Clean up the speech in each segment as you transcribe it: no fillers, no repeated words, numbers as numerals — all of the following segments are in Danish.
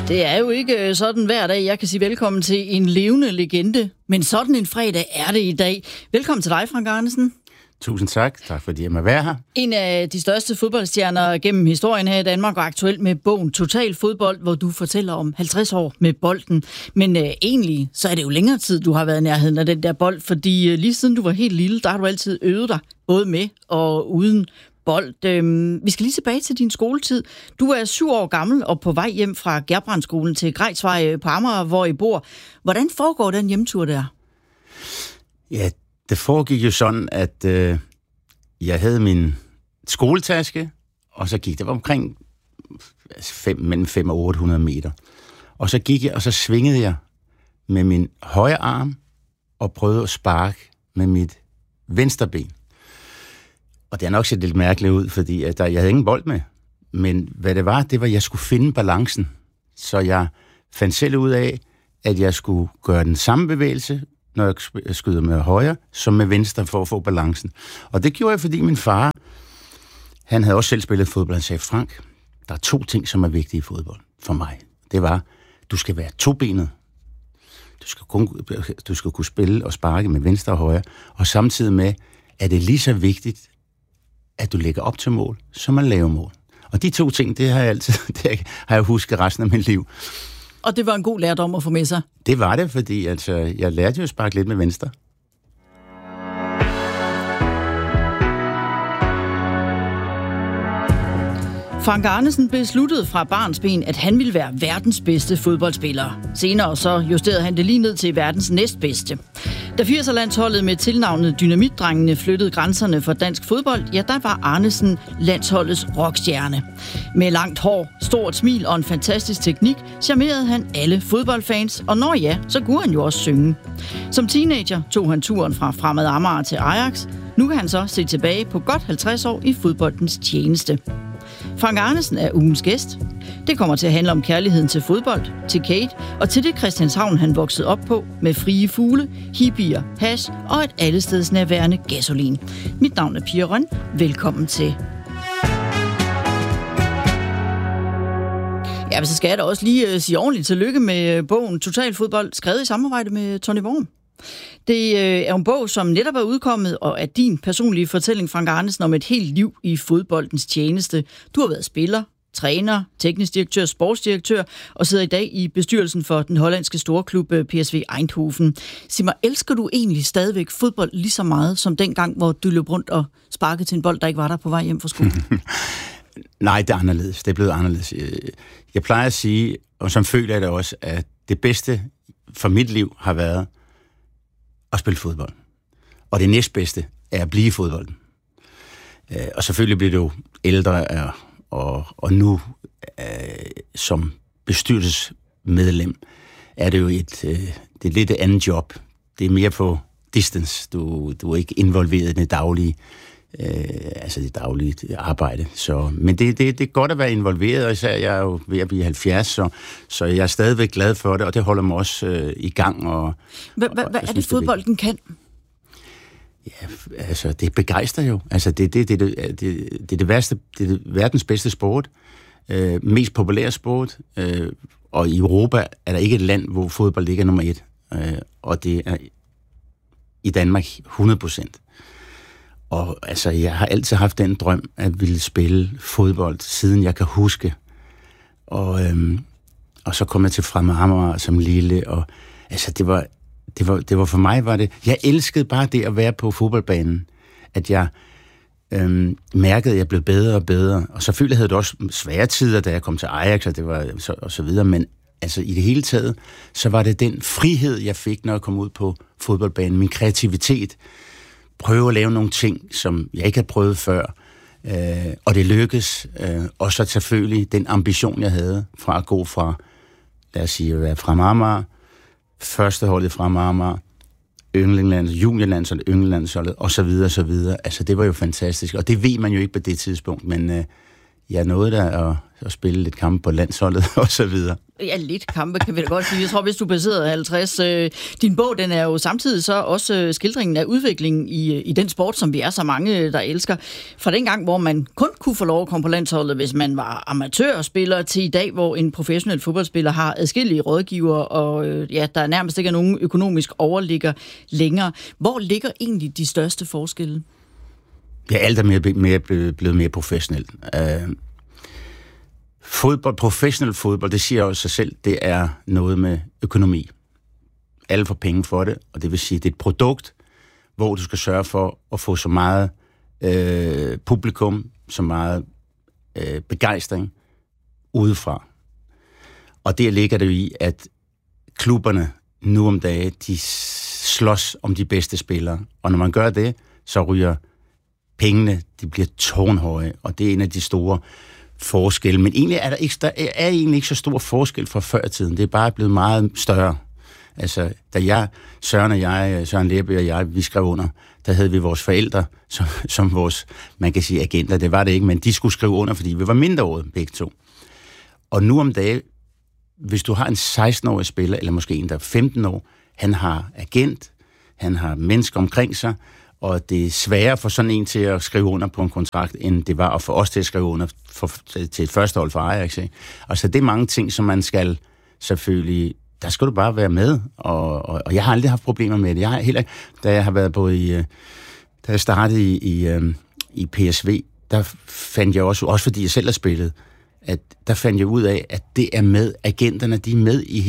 Det er jo ikke sådan hver dag, jeg kan sige velkommen til en levende legende, men sådan en fredag er det i dag. Velkommen til dig, Frank Arnesen. Tusind tak. Tak fordi jeg må være her. En af de største fodboldstjerner gennem historien her i Danmark, og aktuelt med bogen Total Fodbold, hvor du fortæller om 50 år med bolden. Men egentlig, så er det jo længere tid, du har været i nærheden af den der bold, fordi lige siden du var helt lille, der har du altid øvet dig, både med og uden bold. Vi skal lige tilbage til din skoletid. Du er 7 år gammel og på vej hjem fra Gerbrandskolen til Grejsvej på Amager, hvor I bor. Hvordan foregår den hjemtur der? Ja, det foregik jo sådan, at jeg havde min skoletaske, og så gik det omkring mellem 500 og 800 meter. Og så gik jeg, og så svingede jeg med min højre arm og prøvede at sparke med mit venstre ben. Og det har nok set lidt mærkeligt ud, fordi jeg havde ingen bold med. Men hvad det var, at jeg skulle finde balancen. Så jeg fandt selv ud af, at jeg skulle gøre den samme bevægelse, når jeg skyder med højre, som med venstre for at få balancen. Og det gjorde jeg, fordi min far, han havde også selv spillet fodbold. Han sagde, Frank, der er 2 ting, som er vigtige i fodbold for mig. Det var, du skal være tobenet. Du skal kunne spille og sparke med venstre og højre. Og samtidig med, at det er lige så vigtigt, at du lægger op til mål, som at lave mål. Og de 2 ting, det har jeg husket resten af mit liv. Og det var en god lærdom at få med sig? Det var det, fordi jeg lærte jo at sparke lidt med venstre. Frank Arnesen besluttede fra barnsben, at han ville være verdens bedste fodboldspiller. Senere så justerede han det lige ned til verdens næstbedste. Da 80'er-landsholdet med tilnavnet Dynamitdrengene flyttede grænserne for dansk fodbold, ja, der var Arnesen landsholdets rockstjerne. Med langt hår, stort smil og en fantastisk teknik, charmerede han alle fodboldfans, og når ja, så kunne han jo også synge. Som teenager tog han turen fra Fremad Amager til Ajax. Nu kan han så se tilbage på godt 50 år i fodboldens tjeneste. Frank Arnesen er ugens gæst. Det kommer til at handle om kærligheden til fodbold, til Kate og til det Christianshavn, han voksede op på med frie fugle, hippier, hash og et allestedsnærværende gasolin. Mit navn er Pia Røn. Velkommen til. Ja, men så skal jeg da også lige sige ordentligt tillykke med bogen Total Fodbold, skrevet i samarbejde med Tony Worm. Det er en bog, som netop er udkommet, og er din personlige fortælling, Frank Arnesen, om et helt liv i fodboldens tjeneste. Du har været spiller, træner, teknisk direktør, sportsdirektør, og sidder i dag i bestyrelsen for den hollandske storklub PSV Eindhoven. Sig mig, elsker du egentlig stadigvæk fodbold lige så meget, som dengang, hvor du løb rundt og sparkede til en bold, der ikke var der på vej hjem fra skole? Nej, det er anderledes. Det er blevet anderledes. Jeg plejer at sige, og som føler jeg det også, at det bedste for mit liv har været at spille fodbold. Og det næstbedste er at blive i fodbolden. Og selvfølgelig bliver du ældre, og nu som bestyrelsesmedlem er det jo det er lidt et andet job. Det er mere på distance. Du er ikke involveret i det daglige, det daglige arbejde. Men det er godt at være involveret, og især jeg er jo ved at blive 70, så jeg er stadigvæk glad for det, og det holder mig også i gang. Hvad er det, fodbolden kan? Ja, det begejstrer jo. Det er det værste, det er verdens bedste sport, mest populære sport, og i Europa er der ikke et land, hvor fodbold ikke er nummer 1, og det er i Danmark 100%. Og jeg har altid haft den drøm, at ville spille fodbold, siden jeg kan huske. Og så kom jeg til Fremad Amager som lille, og det var for mig, var det... Jeg elskede bare det at være på fodboldbanen. At jeg mærkede, at jeg blev bedre og bedre. Og selvfølgelig havde det også svære tider, da jeg kom til Ajax, og det var og så videre. Men i det hele taget, så var det den frihed, jeg fik, når jeg kom ud på fodboldbanen. Min kreativitet. Prøve at lave nogle ting, som jeg ikke havde prøvet før. Og det lykkedes. Og så selvfølgelig den ambition, jeg havde fra at gå fra, lad os sige, at være fra Amager, førsteholdet fra Amager, juniorlandsholdet, ynglelandsholdet, og så videre, så videre. Det var jo fantastisk. Og det ved man jo ikke på det tidspunkt, men jeg nåede der, og at spille lidt kampe på landsholdet og så videre. Ja, lidt kampe kan vi da godt sige. Jeg tror, hvis du passerede 50. Din bog, den er jo samtidig så også skildringen af udviklingen i den sport, som vi er så mange, der elsker. Fra den gang, hvor man kun kunne få lov at komme på landsholdet, hvis man var amatørspiller, til i dag, hvor en professionel fodboldspiller har adskillige rådgivere, og der nærmest ikke er nogen økonomisk overligger længere. Hvor ligger egentlig de største forskelle? Ja, alt er blevet mere professionelt. Professionel fodbold, det siger også sig selv, det er noget med økonomi. Alle får penge for det, og det vil sige, det er et produkt, hvor du skal sørge for at få så meget publikum, så meget begejstring udefra. Og der ligger det jo i, at klubberne nu om dagen, de slås om de bedste spillere. Og når man gør det, så ryger pengene, de bliver tårnhøje, og det er en af de store forskelle. Men egentlig der er egentlig ikke så stor forskel fra før i tiden. Det er bare blevet meget større. Altså, da Søren Lerby og jeg, vi skrev under, der havde vi vores forældre som vores, man kan sige, agenter. Det var det ikke, men de skulle skrive under, fordi vi var mindreårige begge to. Og nu om dagen, hvis du har en 16-årig spiller, eller måske en, der er 15 år, han har agent, han har mennesker omkring sig, og det er sværere for sådan en til at skrive under på en kontrakt, end det var at få os til at skrive under til et førstehold for Ajax. Ikke? Altså, det er mange ting, som man skal selvfølgelig... Der skal du bare være med, og jeg har aldrig haft problemer med det. Jeg har heller, da jeg har været da jeg startede i PSV, der fandt jeg også fordi jeg selv har spillet, at der fandt jeg ud af, at det er med agenterne, de er med i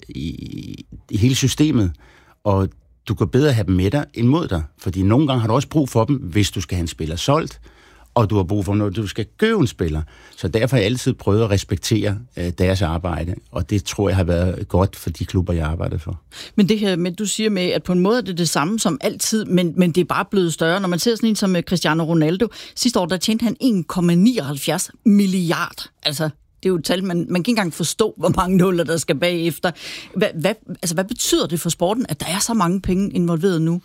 hele systemet, og du kan bedre have dem med dig end mod dig, fordi nogle gange har du også brug for dem, hvis du skal have en spiller solgt, og du har brug for noget, du skal købe en spiller. Så derfor har jeg altid prøvet at respektere deres arbejde, og det tror jeg har været godt for de klubber, jeg arbejder for. Men det her med, du siger med, at på en måde er det samme som altid, men det er bare blevet større. Når man ser sådan en som Cristiano Ronaldo, sidste år, der tjente han 1,79 milliard. Altså, det er jo et tal, man kan ikke engang forstå, hvor mange nuller, der skal bagefter. Hvad betyder det for sporten, at der er så mange penge involveret nu?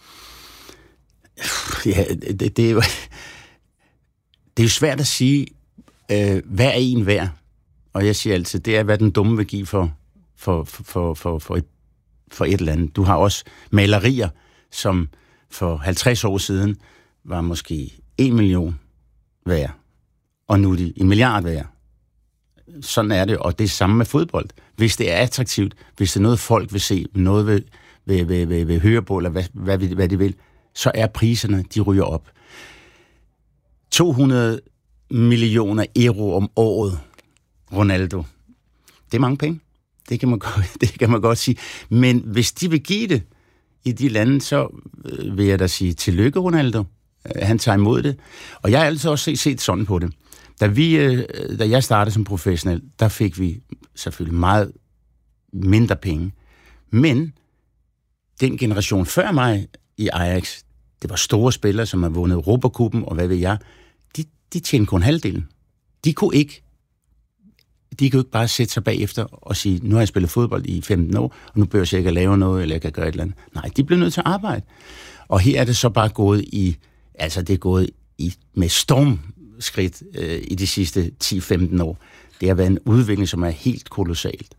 Ja, det er jo... Det er jo svært at sige, hvad er en værd? Og jeg siger altid, det er, hvad den dumme vil give for et eller andet. Du har også malerier, som for 50 år siden var måske 1 million værd, og nu er de 1 milliard værd. Sådan er det, og det er samme med fodbold. Hvis det er attraktivt, hvis det er noget, folk vil se, noget vil høre på, eller hvad de vil, så er priserne, de ryger op. 200 millioner euro om året, Ronaldo. Det er mange penge. Det kan man godt sige. Men hvis de vil give det i de lande, så vil jeg da sige tillykke, Ronaldo. Han tager imod det. Og jeg har altid også set sådan på det. Da jeg startede som professionel, der fik vi selvfølgelig meget mindre penge. Men den generation før mig i Ajax, det var store spillere, som har vundet Europacupen, og hvad ved jeg, de tjente kun halvdelen. De kunne ikke bare sætte sig bagefter og sige, nu har jeg spillet fodbold i 15 år, og nu bør jeg ikke at lave noget, eller jeg kan gøre et eller andet. Nej, de blev nødt til at arbejde. Og her er det så bare gået med stormskridt i de sidste 10-15 år. Det har været en udvikling, som er helt kolossalt.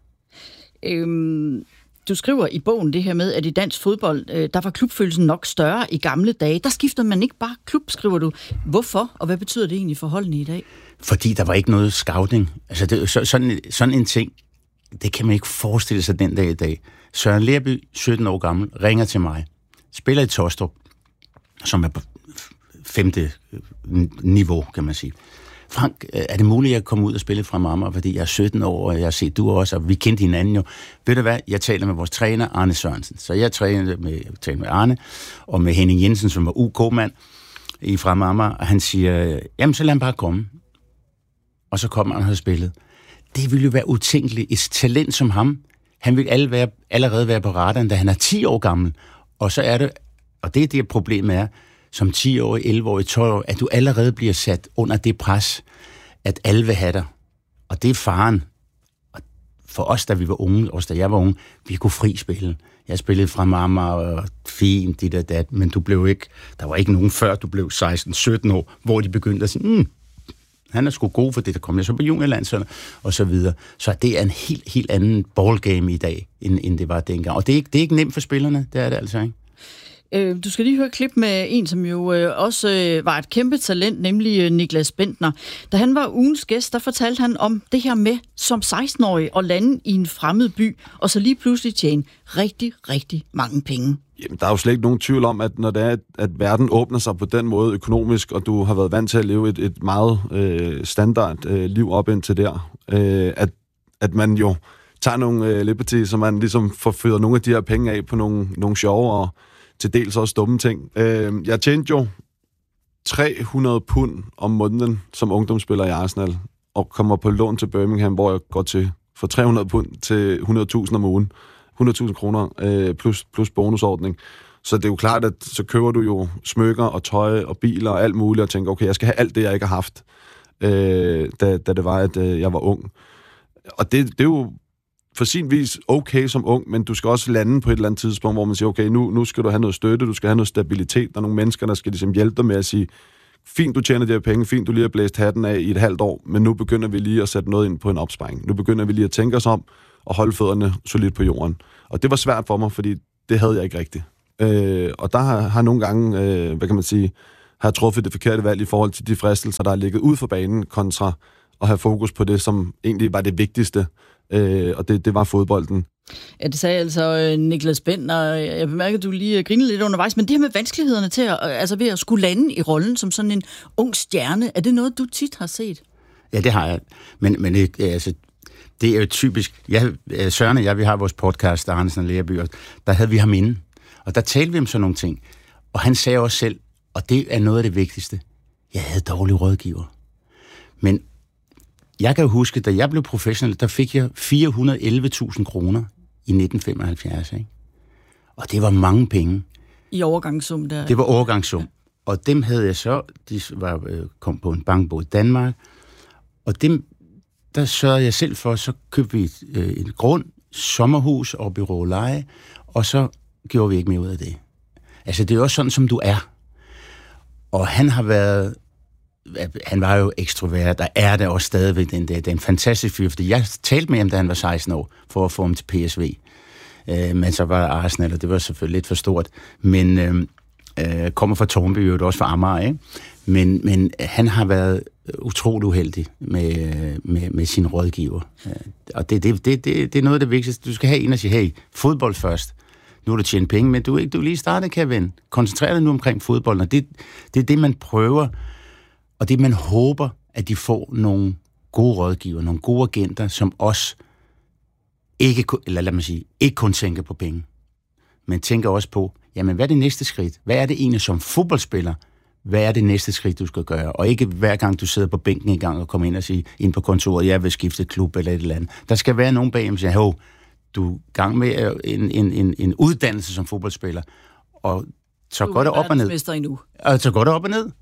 Du skriver i bogen det her med, at i dansk fodbold, der var klubfølelsen nok større i gamle dage. Der skiftede man ikke bare klub, skriver du. Hvorfor, og hvad betyder det egentlig for holdene i dag? Fordi der var ikke noget scouting. Altså sådan en ting, det kan man ikke forestille sig den dag i dag. Søren Lerby, 17 år gammel, ringer til mig. Spiller i Tostrup, som er på 5. niveau, kan man sige. Frank, er det muligt, at jeg kommer ud og spille fra Amager, fordi jeg er 17 år, og jeg har set du også, og vi kendte hinanden jo. Ved du hvad? Jeg taler med vores træner, Arne Sørensen. Så jeg talte med Arne, og med Henning Jensen, som var UK-mand i Fremad Amager, og han siger, jamen så lad ham bare komme. Og så kommer han og har spillet. Det ville jo være utænkeligt. Et talent som ham, han vil allerede være på radaren, da han er 10 år gammel. Og så er det, og det er det problemet er, som 10-årig, 11-årig, 12-årig, at du allerede bliver sat under det pres, at alle vil have dig. Og det er faren. Og for os, da vi var unge, også da jeg var unge, vi kunne fri spille. Jeg spillede fra mamma og fint, dit og dat, men du blev ikke, der var ikke nogen før, du blev 16-17 år, hvor de begyndte at sige, Han er sgu god for det, der kommer så på juniorlandsholdet og så videre. Så det er en helt anden ballgame i dag, end det var dengang. Og det er ikke nemt for spillerne, det er det altså ikke. Du skal lige høre et klip med en, som jo også var et kæmpe talent, nemlig Niklas Bentner. Da han var ugens gæst, der fortalte han om det her med som 16-årig at lande i en fremmed by, og så lige pludselig tjene rigtig, rigtig mange penge. Jamen, der er jo slet ikke nogen tvivl om, at når det er, at verden åbner sig på den måde økonomisk, og du har været vant til at leve et meget standard liv op indtil der, at man jo tager nogle liberty, så man ligesom får fyret nogle af de her penge af på nogle sjove og til dels også dumme ting. Jeg tjente jo 300 pund om måneden som ungdomsspiller i Arsenal, og kommer på lån til Birmingham, hvor jeg går til for 300 pund til 100.000 om ugen. 100.000 kroner plus bonusordning. Så det er jo klart, at så køber du jo smykker og tøj og biler og alt muligt, og tænker, okay, jeg skal have alt det, jeg ikke har haft, da det var, at jeg var ung. Og det er jo for sin vis okay som ung, men du skal også lande på et eller andet tidspunkt, hvor man siger, okay, nu skal du have noget støtte, du skal have noget stabilitet, der er nogle mennesker, der skal ligesom hjælpe dig med at sige, fint, du tjener de her penge, fint, du lige har blæst hatten af i et halvt år, men nu begynder vi lige at sætte noget ind på en opsparing. Nu begynder vi lige at tænke os om og holde fødderne solidt på jorden. Og det var svært for mig, fordi det havde jeg ikke rigtigt. Og der har nogle gange, hvad kan man sige, har jeg truffet det forkerte valg i forhold til de fristelser, der er ligget ud for banen, kontra at have fokus på det, som egentlig var det vigtigste, og det var fodbolden. Ja, det sagde altså Niklas Bentner. Jeg bemærker, at du lige grinede lidt undervejs, men det her med vanskelighederne til ved at skulle lande i rollen som sådan en ung stjerne, er det noget, du tit har set? Ja, det har jeg. Men altså, det er jo typisk. Søren og jeg, vi har vores podcast, Arnesen og Lerby, og der havde vi ham inde, og der talte vi om sådan nogle ting. Og han sagde også selv, og det er noget af det vigtigste, jeg havde dårlige rådgiver. Men jeg kan jo huske, da jeg blev professionel, der fik jeg 411.000 kroner i 1975, ikke? Og det var mange penge. I overgangssum der? Det var overgangssum. Ja. Og dem havde jeg så, de kom på en bankbog i Danmark, og dem, der sørgede jeg selv for, så købte vi et grund, sommerhus oppe i Råleje, og så gjorde vi ikke mere ud af det. Altså, det er også sådan, som du er. Og han var jo ekstrovert, og er det også stadigvæk den der. Det er en fantastisk fyr, fordi jeg talte med ham, da han var 16 år, for at få ham til PSV. Men så var Arsenal, og det var selvfølgelig lidt for stort. Men kommer fra Tornby, og også fra Amager, ikke? Men han har været utrolig uheldig med sin rådgiver. Og det er noget af det vigtigste. Du skal have en og sige, hey, fodbold først. Nu har du tjent penge, men du er lige startet, kan ven. Koncentrer dig nu omkring fodbolden, og det er det, man prøver, og det, man håber, at de får nogle gode rådgiver, nogle gode agenter, som også ikke kun tænker på penge, men tænker også på, jamen, hvad er det næste skridt? Hvad er det egentlig som fodboldspiller? Hvad er det næste skridt, du skal gøre? Og ikke hver gang, du sidder på bænken en gang og kommer ind og siger, ind på kontoret, jeg vil skifte klub eller et eller andet. Der skal være nogen bag, som siger, du er gang med en uddannelse som fodboldspiller, og så går det op og ned. Og så går det op og ned.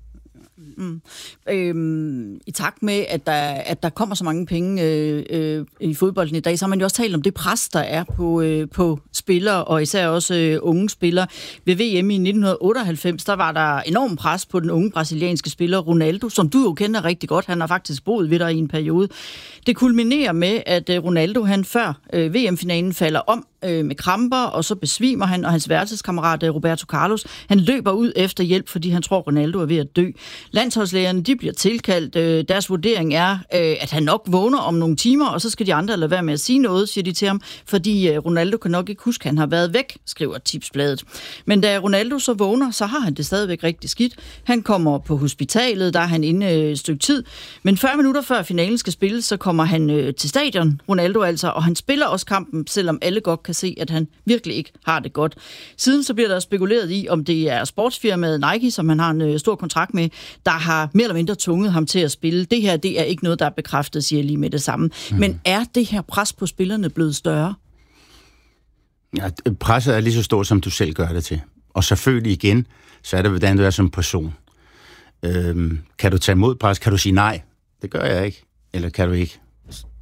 I takt med, at der kommer så mange penge i fodbolden i dag, så har man jo også talt om det pres, der er på spillere, og især også unge spillere. Ved VM i 1998, der var der enorm pres på den unge brasilianske spiller Ronaldo, som du jo kender rigtig godt. Han har faktisk boet ved dig i en periode. Det kulminerer med, at Ronaldo, han før VM-finalen falder om med kramper, og så besvimer han, og hans værelseskammerat Roberto Carlos, han løber ud efter hjælp, fordi han tror, Ronaldo er ved at dø. Landsholdslægerne, de bliver tilkaldt. Deres vurdering er, at han nok vågner om nogle timer, og så skal de andre lade være med at sige noget, siger de til ham, fordi Ronaldo kan nok ikke huske, at han har været væk, skriver Tipsbladet. Men da Ronaldo så vågner, så har han det stadigvæk rigtig skidt. Han kommer på hospitalet, der er han inde et stykke tid, men 40 minutter før finalen skal spilles, så kommer han til stadion, Ronaldo altså, og han spiller også kampen, selvom alle godt kan se, at han virkelig ikke har det godt. Siden så bliver der spekuleret i, om det er sportsfirmaet Nike, som han har en stor kontrakt med, der har mere eller mindre tvunget ham til at spille. Det her, det er ikke noget, der er bekræftet, siger jeg lige med det samme. Men er det her pres på spillerne blevet større? Ja, presset er lige så stort, som du selv gør det til. Og selvfølgelig igen, så er det, hvordan du er som person. Kan du tage imod pres? Kan du sige nej? Det gør jeg ikke. Eller kan du ikke?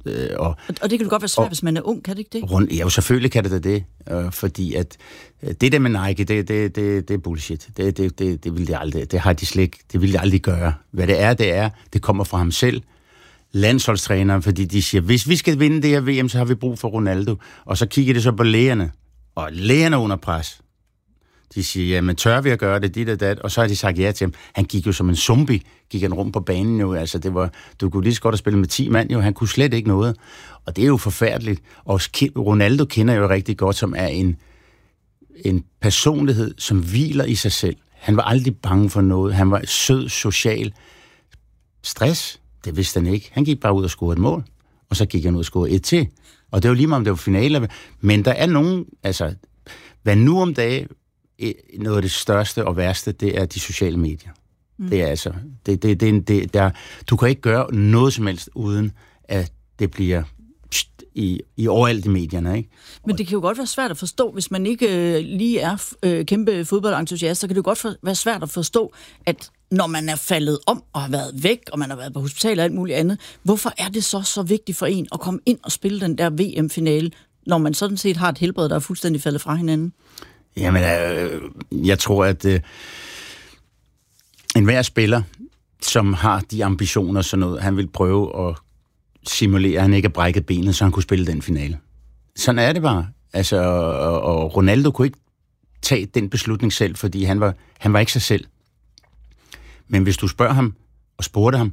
Og det kan jo godt være svært, hvis man er ung, kan det ikke det? Ja, jo, selvfølgelig kan det da det. Fordi at det der med Nike, det er bullshit. Det vil de aldrig. Det har de slet ikke. Det vil de aldrig gøre. Hvad det er, det kommer fra ham selv. Landsholdstræneren, fordi de siger, hvis vi skal vinde det her VM, så har vi brug for Ronaldo. Og så kigger det så på lægerne. Og lægerne under pres. De siger, jamen tør vi at gøre det, dit og dat, og så har de sagt ja til ham. Han gik jo som en zombie, gik han rundt på banen jo, altså det var, du kunne lige så godt have spillet med 10 mand jo, han kunne slet ikke noget. Og det er jo forfærdeligt. Og Ronaldo kender jeg jo rigtig godt, som er en personlighed, som hviler i sig selv. Han var aldrig bange for noget. Han var sød, social. Stress, det vidste han ikke. Han gik bare ud og scorede et mål, og så gik han ud og scorede et til. Og det var lige meget, om det var finaler. Men der er nogen, altså, hvad nu om dagen, noget af det største og værste, det er de sociale medier. Det er altså, du kan ikke gøre noget som helst, uden at det bliver i overalt i medierne, ikke? Men det kan jo godt være svært at forstå, hvis man ikke lige er kæmpe fodboldentusiast, så kan det jo godt være svært at forstå, at når man er faldet om og har været væk, og man har været på hospital og alt muligt andet, hvorfor er det så vigtigt for en at komme ind og spille den der VM-finale, når man sådan set har et helbred, der er fuldstændig faldet fra hinanden? Jamen, jeg tror, at enhver spiller, som har de ambitioner, sådan noget, han vil prøve at simulere, at han ikke har brækket benet, så han kunne spille den finale. Sådan er det bare. Altså, og Ronaldo kunne ikke tage den beslutning selv, fordi han var ikke sig selv. Men hvis du spørger ham og spurgte ham,